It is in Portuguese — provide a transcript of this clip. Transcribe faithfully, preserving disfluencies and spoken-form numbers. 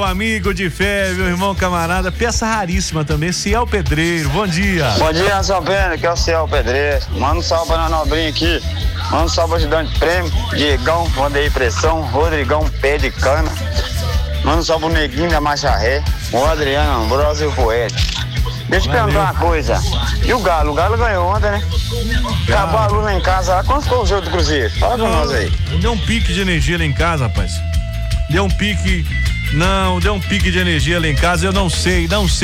amigo de fé, meu irmão camarada, peça raríssima também, Ciel Pedreiro, bom dia. Bom dia, São Pedro, que é o Ciel Pedreiro. Manda um salve pra Nobrinha aqui. Manda um salve pro ajudante de prêmio, Diegão, Vandeir Pressão, Rodrigão, Pé de Cana. Manda um salve pro Neguinho da Marcha Ré, o Adriano Ambrosio e o Poeta. Deixa eu te perguntar uma coisa. E o Galo? O Galo ganhou ontem, né? Acabou a luz lá em casa. Lá. Quanto ficou o jogo do Cruzeiro? Fala pra nós aí. Deu um pique de energia lá em casa, rapaz. Deu um pique. Não, deu um pique de energia lá em casa. Eu não sei, não sei.